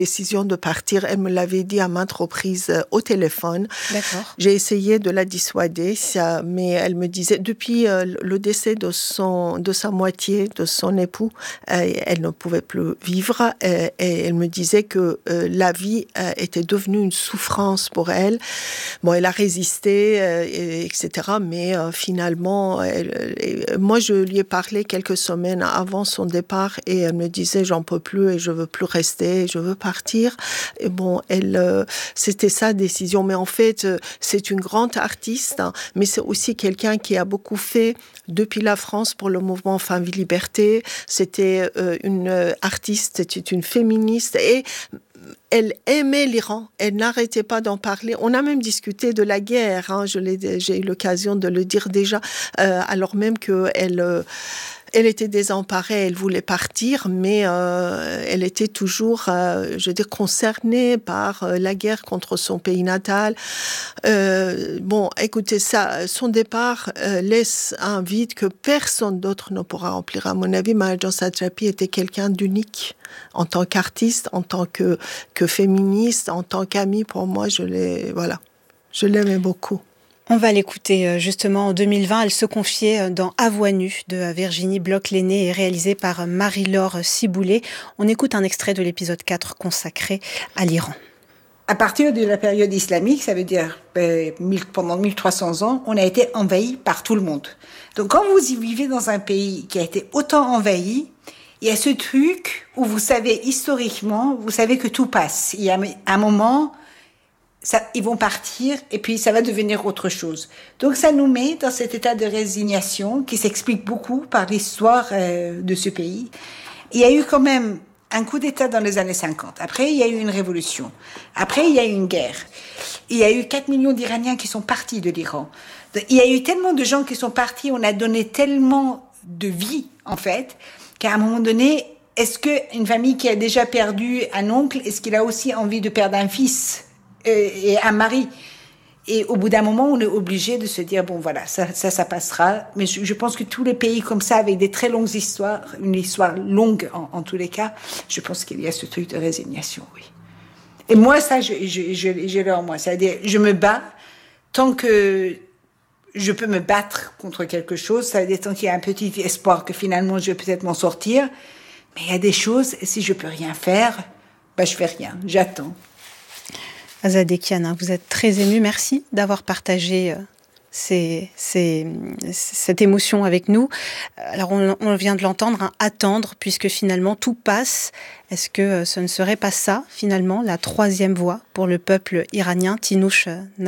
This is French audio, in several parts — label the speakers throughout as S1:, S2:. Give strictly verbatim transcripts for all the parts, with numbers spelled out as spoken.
S1: Décision de partir, elle me l'avait dit à maintes reprises euh, au téléphone.
S2: D'accord.
S1: J'ai essayé de la dissuader, ça, mais elle me disait, depuis euh, le décès de, son, de sa moitié, de son époux, euh, elle ne pouvait plus vivre euh, et elle me disait que euh, la vie euh, était devenue une souffrance pour elle. Bon, elle a résisté, euh, et, etc. Mais euh, finalement, elle, elle, moi, je lui ai parlé quelques semaines avant son départ et elle me disait, j'en peux plus et je veux plus rester, je veux partir. Et bon, elle, euh, c'était sa décision. Mais en fait, euh, c'est une grande artiste, hein, mais c'est aussi quelqu'un qui a beaucoup fait depuis la France pour le mouvement Femmes Vie Liberté. C'était euh, une euh, artiste, c'était une féministe et elle aimait l'Iran, elle n'arrêtait pas d'en parler. On a même discuté de la guerre, hein, je l'ai, j'ai eu l'occasion de le dire déjà, euh, alors même qu'elle... Euh, Elle était désemparée, elle voulait partir, mais euh, elle était toujours, euh, je veux dire, concernée par euh, la guerre contre son pays natal. Euh, bon, écoutez, ça, son départ euh, laisse un vide que personne d'autre ne pourra remplir. À mon avis, Marjane Satrapi était quelqu'un d'unique en tant qu'artiste, en tant que, que féministe, en tant qu'amie. Pour moi, je l'ai, voilà, je l'aimais beaucoup.
S2: On va l'écouter justement en deux mille vingt. Elle se confiait dans À voix nue de Virginie Bloch-Lenné et réalisée par Marie-Laure Ciboulet. On écoute un extrait de l'épisode quatre consacré à l'Iran.
S3: À partir de la période islamique, ça veut dire euh, pendant mille trois cents ans, on a été envahi par tout le monde. Donc quand vous y vivez dans un pays qui a été autant envahi, il y a ce truc où vous savez historiquement, vous savez que tout passe. Il y a un moment... Ça, ils vont partir et puis ça va devenir autre chose. Donc ça nous met dans cet état de résignation qui s'explique beaucoup par l'histoire euh, de ce pays. Il y a eu quand même un coup d'État dans les années cinquante. Après, il y a eu une révolution. Après, il y a eu une guerre. Il y a eu quatre millions d'Iraniens qui sont partis de l'Iran. Il y a eu tellement de gens qui sont partis, on a donné tellement de vie, en fait, qu'à un moment donné, est-ce qu'une famille qui a déjà perdu un oncle, est-ce qu'il a aussi envie de perdre un fils ? Et un mari. Et au bout d'un moment, on est obligé de se dire, bon voilà, ça, ça, ça passera. Mais je, je pense que tous les pays comme ça, avec des très longues histoires, une histoire longue en, en tous les cas, je pense qu'il y a ce truc de résignation, oui. Et moi, ça, je, je, je, je l'ai en moi. C'est-à-dire, je me bats tant que je peux me battre contre quelque chose. Ça veut dire tant qu'il y a un petit espoir que finalement, je vais peut-être m'en sortir. Mais il y a des choses, et si je peux rien faire, ben, je fais rien. J'attends.
S2: Azadeh Kiana, vous êtes très émue. Merci d'avoir partagé ces, ces, cette émotion avec nous. Alors, on, on vient de l'entendre, hein, attendre, puisque finalement tout passe. Est-ce que ce ne serait pas ça, finalement, la troisième voie pour le peuple iranien, Tinouche Nazmjou ?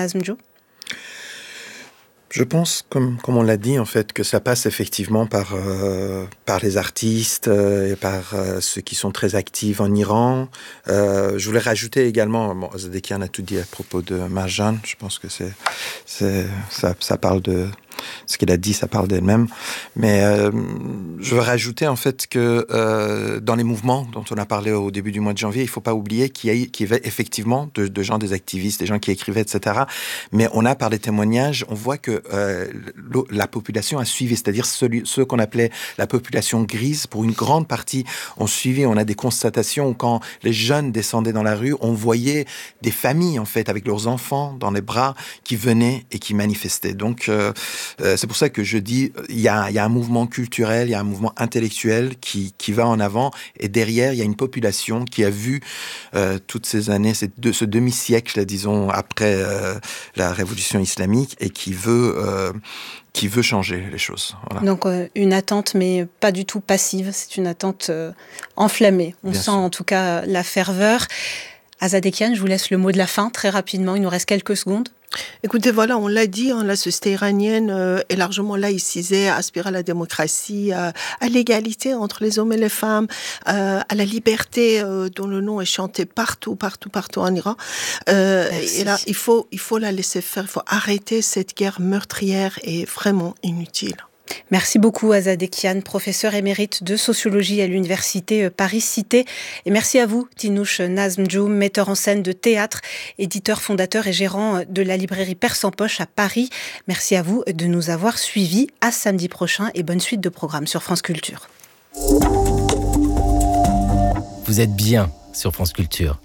S4: Je pense, comme, comme on l'a dit, en fait, que ça passe effectivement par, euh, par les artistes euh, et par euh, ceux qui sont très actifs en Iran. Euh, je voulais rajouter également, bon, Azadeh Kiana a tout dit à propos de Marjane. Je pense que c'est, c'est, ça, ça parle de... Ce qu'elle a dit, ça parle d'elle-même. Mais euh, je veux rajouter en fait que euh, dans les mouvements dont on a parlé au début du mois de janvier, il ne faut pas oublier qu'il y, a, qu'il y avait effectivement de, de gens, des activistes, des gens qui écrivaient, et cetera. Mais on a, par les témoignages, on voit que euh, la population a suivi, c'est-à-dire celui, ceux qu'on appelait la population grise, pour une grande partie, ont suivi. On a des constatations où quand les jeunes descendaient dans la rue, on voyait des familles en fait avec leurs enfants dans les bras qui venaient et qui manifestaient. Donc euh, Euh, c'est pour ça que je dis, il y a, il y a un mouvement culturel, il y a un mouvement intellectuel qui, qui va en avant, et derrière, il y a une population qui a vu euh, toutes ces années, ces deux, ce demi-siècle, disons, après euh, la révolution islamique, et qui veut... Euh, qui veut changer les choses. Voilà.
S2: Donc euh, une attente, mais pas du tout passive, c'est une attente euh, enflammée. On
S4: Bien
S2: sent
S4: sûr.
S2: en tout cas la ferveur. Azadeh Kiana, je vous laisse le mot de la fin très rapidement, il nous reste quelques secondes.
S1: Écoutez, voilà, on l'a dit, hein, la société iranienne euh, est largement laïcisée, aspire à la démocratie, à, à l'égalité entre les hommes et les femmes, euh, à la liberté euh, dont le nom est chanté partout, partout, partout en Iran. Euh, et là, il faut, il faut la laisser faire, il faut arrêter cette guerre meurtrière et vraiment inutile.
S2: Merci beaucoup Azadeh Kiana, professeur émérite de sociologie à l'université Paris-Cité. Et merci à vous, Tinouche Nazmjou, metteur en scène de théâtre, éditeur, fondateur et gérant de la librairie Perse en Poche à Paris. Merci à vous de nous avoir suivis. À samedi prochain et bonne suite de programmes sur France Culture.
S5: Vous êtes bien sur France Culture.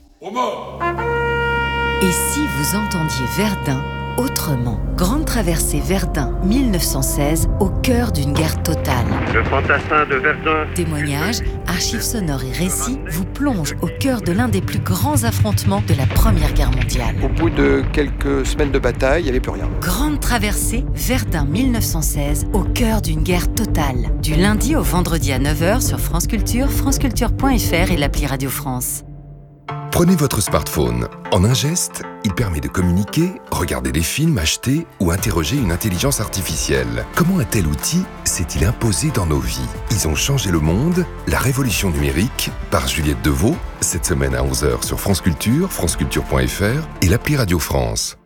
S6: Et si vous entendiez Verdun autrement? Grande traversée Verdun mille neuf cent seize, au cœur d'une guerre totale.
S7: Le fantassin de Verdun.
S6: Témoignages, archives sonores et récits vous plongent au cœur de l'un des plus grands affrontements de la Première Guerre mondiale.
S8: Au bout de quelques semaines de bataille, il n'y avait plus rien.
S6: Grande traversée Verdun mille neuf cent seize, au cœur d'une guerre totale. Du lundi au vendredi à neuf heures sur France Culture, franceculture point f r et l'appli Radio France.
S9: Prenez votre smartphone. En un geste, il permet de communiquer, regarder des films, acheter ou interroger une intelligence artificielle. Comment un tel outil s'est-il imposé dans nos vies? Ils ont changé le monde. La révolution numérique, par Juliette Deveau, cette semaine à onze heures sur France Culture, franceculture point f r et l'appli Radio France.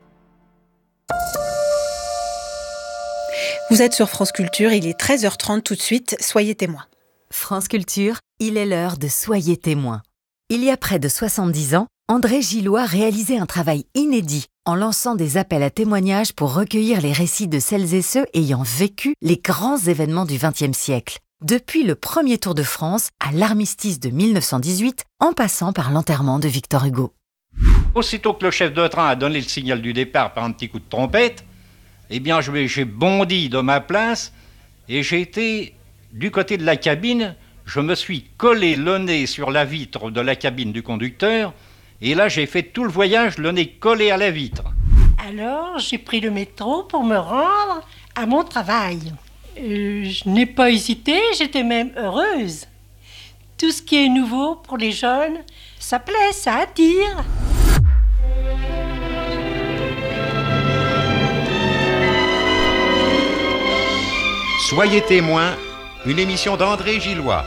S2: Vous êtes sur France Culture, il est treize heures trente tout de suite, soyez témoins.
S6: France Culture, il est l'heure de Soyez témoins. Il y a près de soixante-dix ans, André Gillois réalisait un travail inédit en lançant des appels à témoignages pour recueillir les récits de celles et ceux ayant vécu les grands événements du vingtième siècle. Depuis le premier Tour de France à l'armistice de mille neuf cent dix-huit, en passant par l'enterrement de Victor Hugo.
S10: Aussitôt que le chef de train a donné le signal du départ par un petit coup de trompette, eh bien j'ai bondi de ma place et j'ai été du côté de la cabine. Je me suis collé le nez sur la vitre de la cabine du conducteur et là j'ai fait tout le voyage le nez collé à la vitre.
S11: Alors j'ai pris le métro pour me rendre à mon travail. Euh, je n'ai pas hésité, j'étais même heureuse. Tout ce qui est nouveau pour les jeunes, ça plaît, ça attire.
S12: Soyez témoins, une émission d'André Gillois.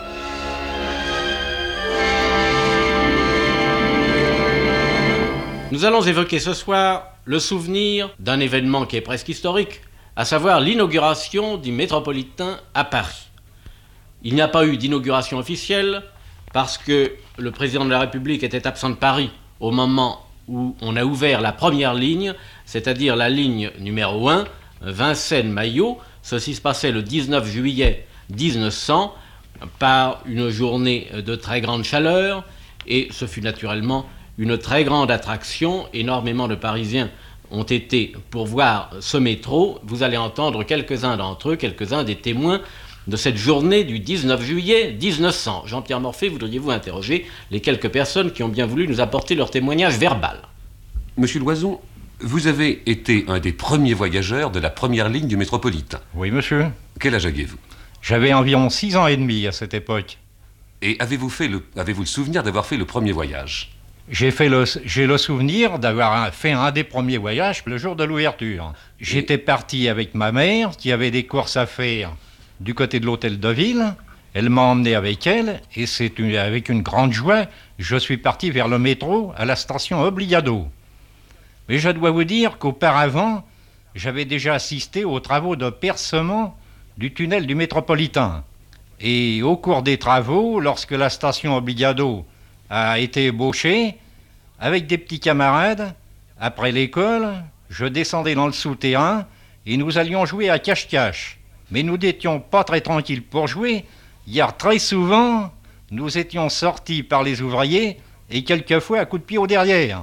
S13: Nous allons évoquer ce soir le souvenir d'un événement qui est presque historique, à savoir l'inauguration du Métropolitain à Paris. Il n'y a pas eu d'inauguration officielle parce que le président de la République était absent de Paris au moment où on a ouvert la première ligne, c'est-à-dire la ligne numéro un, Vincennes-Maillot. Ceci se passait le dix-neuf juillet mille neuf cents par une journée de très grande chaleur et ce fut naturellement une très grande attraction. Énormément de Parisiens ont été pour voir ce métro. Vous allez entendre quelques-uns d'entre eux, quelques-uns des témoins de cette journée du dix-neuf juillet mille neuf cents. Jean-Pierre Morphée, voudriez-vous interroger les quelques personnes qui ont bien voulu nous apporter leur témoignage verbal?
S14: Monsieur Loison, vous avez été un des premiers voyageurs de la première ligne du Métropolitain.
S10: Oui, monsieur.
S14: Quel âge aviez-vous?
S10: J'avais environ six ans et demi à cette époque.
S14: Et avez-vous, fait le, avez-vous le souvenir d'avoir fait le premier voyage?
S10: J'ai, fait le, j'ai le souvenir d'avoir fait un des premiers voyages le jour de l'ouverture. J'étais parti avec ma mère, qui avait des courses à faire du côté de l'hôtel de ville. Elle m'a emmené avec elle, et c'est une, avec une grande joie, je suis parti vers le métro à la station Obliado. Mais je dois vous dire qu'auparavant, j'avais déjà assisté aux travaux de percement du tunnel du Métropolitain. Et au cours des travaux, lorsque la station Obliado a été ébauchée, avec des petits camarades, après l'école, je descendais dans le souterrain et nous allions jouer à cache-cache. Mais nous n'étions pas très tranquilles pour jouer, car très souvent, nous étions sortis par les ouvriers et quelquefois à coups de pied au derrière.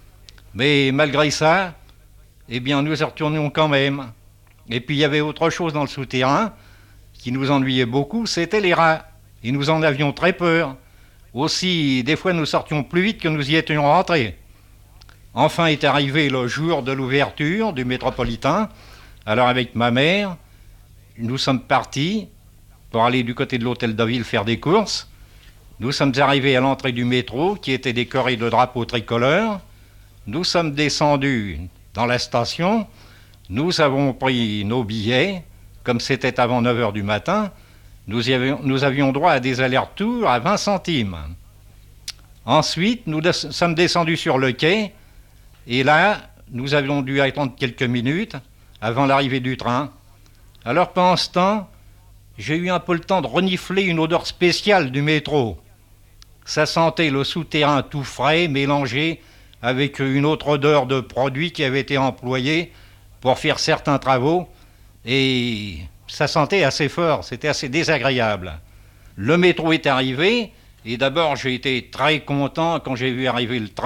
S10: Mais malgré ça, eh bien, nous y retournions quand même. Et puis il y avait autre chose dans le souterrain qui nous ennuyait beaucoup, c'était les rats. Et nous en avions très peur. Aussi, des fois, nous sortions plus vite que nous y étions rentrés. Enfin est arrivé le jour de l'ouverture du Métropolitain. Alors avec ma mère, nous sommes partis pour aller du côté de l'hôtel de ville faire des courses. Nous sommes arrivés à l'entrée du métro qui était décoré de drapeaux tricolores. Nous sommes descendus dans la station. Nous avons pris nos billets, comme c'était avant neuf heures du matin. Nous, y avions, nous avions droit à des allers-retours à vingt centimes. Ensuite, nous de- sommes descendus sur le quai, et là, nous avions dû attendre quelques minutes avant l'arrivée du train. Alors, pendant ce temps, j'ai eu un peu le temps de renifler une odeur spéciale du métro. Ça sentait le souterrain tout frais, mélangé avec une autre odeur de produit qui avait été employé pour faire certains travaux, et ça sentait assez fort, c'était assez désagréable. Le métro est arrivé, Et d'abord, j'ai été très content quand j'ai vu arriver le train.